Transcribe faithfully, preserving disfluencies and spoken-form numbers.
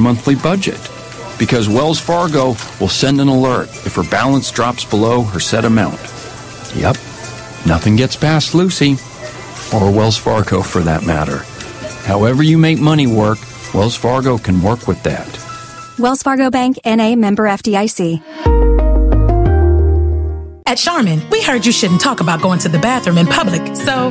monthly budget. Because Wells Fargo will send an alert if her balance drops below her set amount. Yep, nothing gets past Lucy, or Wells Fargo for that matter. However you make money work, Wells Fargo can work with that. Wells Fargo Bank, N A, member F D I C. At Charmin, we heard you shouldn't talk about going to the bathroom in public, so